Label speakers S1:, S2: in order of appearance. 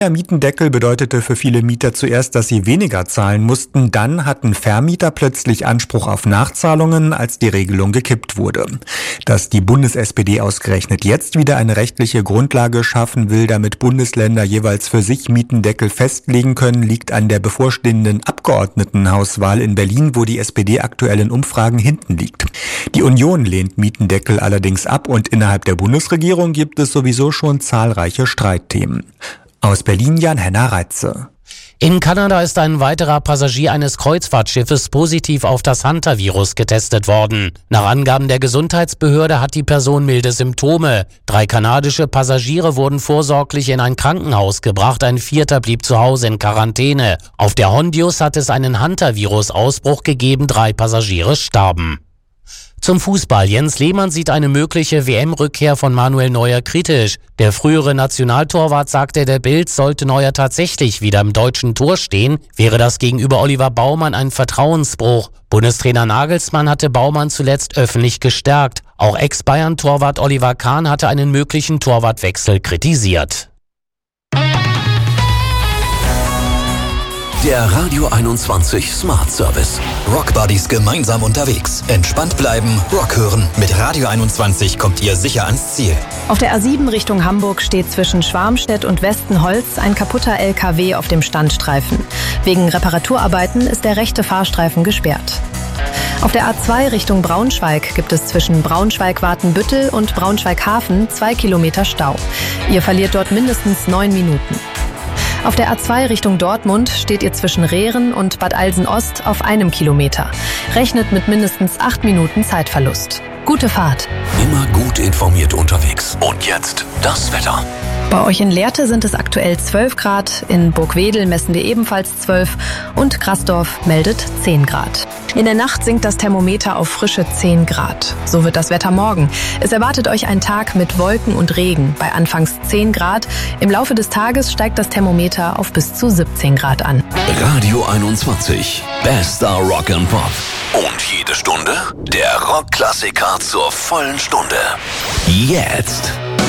S1: Der Mietendeckel bedeutete für viele Mieter zuerst, dass sie weniger zahlen mussten. Dann hatten Vermieter plötzlich Anspruch auf Nachzahlungen, als die Regelung gekippt wurde. Dass die Bundes-SPD ausgerechnet jetzt wieder eine rechtliche Grundlage schaffen will, damit Bundesländer jeweils für sich Mietendeckel festlegen können, liegt an der bevorstehenden Abgeordnetenhauswahl in Berlin, wo die SPD aktuell in Umfragen hinten liegt. Die Union lehnt Mietendeckel allerdings ab und innerhalb der Bundesregierung gibt es sowieso schon zahlreiche Streitthemen. Aus Berlin Jan-Henner Reitze.
S2: In Kanada ist ein weiterer Passagier eines Kreuzfahrtschiffes positiv auf das Hunter-Virus getestet worden. Nach Angaben der Gesundheitsbehörde hat die Person milde Symptome. 3 kanadische Passagiere wurden vorsorglich in ein Krankenhaus gebracht, ein 4. blieb zu Hause in Quarantäne. Auf der Hondius hat es einen Hunter-Virus-Ausbruch gegeben, 3 Passagiere starben. Zum Fußball. Jens Lehmann sieht eine mögliche WM-Rückkehr von Manuel Neuer kritisch. Der frühere Nationaltorwart sagte der Bild, sollte Neuer tatsächlich wieder im deutschen Tor stehen, wäre das gegenüber Oliver Baumann ein Vertrauensbruch. Bundestrainer Nagelsmann hatte Baumann zuletzt öffentlich gestärkt. Auch Ex-Bayern-Torwart Oliver Kahn hatte einen möglichen Torwartwechsel kritisiert.
S3: Der Radio 21 Smart Service. Rock Buddies gemeinsam unterwegs. Entspannt bleiben, Rock hören. Mit Radio 21 kommt ihr sicher ans Ziel.
S4: Auf der A7 Richtung Hamburg steht zwischen Schwarmstedt und Westenholz ein kaputter LKW auf dem Standstreifen. Wegen Reparaturarbeiten ist der rechte Fahrstreifen gesperrt. Auf der A2 Richtung Braunschweig gibt es zwischen Braunschweig-Watenbüttel und Braunschweig-Hafen 2 Kilometer Stau. Ihr verliert dort mindestens 9 Minuten. Auf der A2 Richtung Dortmund steht ihr zwischen Rehren und Bad Alsen-Ost auf 1 Kilometer. Rechnet mit mindestens 8 Minuten Zeitverlust. Gute Fahrt.
S3: Immer gut informiert unterwegs. Und jetzt das Wetter.
S4: Bei euch in Lehrte sind es aktuell 12 Grad, in Burgwedel messen wir ebenfalls 12 und Grassdorf meldet 10 Grad. In der Nacht sinkt das Thermometer auf frische 10 Grad. So wird das Wetter morgen. Es erwartet euch ein Tag mit Wolken und Regen bei anfangs 10 Grad. Im Laufe des Tages steigt das Thermometer auf bis zu 17 Grad an.
S3: Radio 21. Bester Rock and Pop. Und jede Stunde der Rockklassiker zur vollen Stunde. Jetzt.